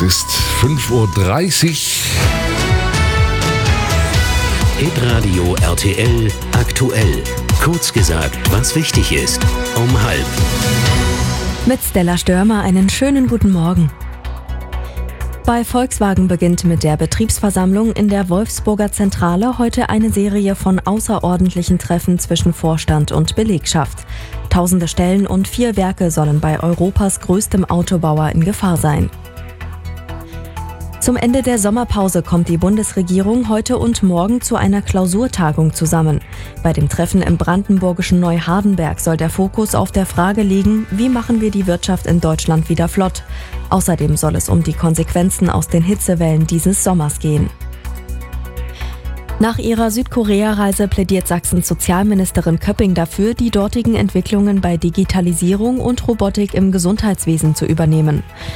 ist 5:30 Uhr. Hitradio RTL aktuell. Kurz gesagt, was wichtig ist. Um 12:30. Mit Stella Störmer einen schönen guten Morgen. Bei Volkswagen beginnt mit der Betriebsversammlung in der Wolfsburger Zentrale heute eine Serie von außerordentlichen Treffen zwischen Vorstand und Belegschaft. Tausende Stellen und 4 Werke sollen bei Europas größtem Autobauer in Gefahr sein. Zum Ende der Sommerpause kommt die Bundesregierung heute und morgen zu einer Klausurtagung zusammen. Bei dem Treffen im brandenburgischen Neuhardenberg soll der Fokus auf der Frage liegen, wie machen wir die Wirtschaft in Deutschland wieder flott. Außerdem soll es um die Konsequenzen aus den Hitzewellen dieses Sommers gehen. Nach ihrer Südkorea-Reise plädiert Sachsens Sozialministerin Köpping dafür, die dortigen Entwicklungen bei Digitalisierung und Robotik im Gesundheitswesen zu übernehmen.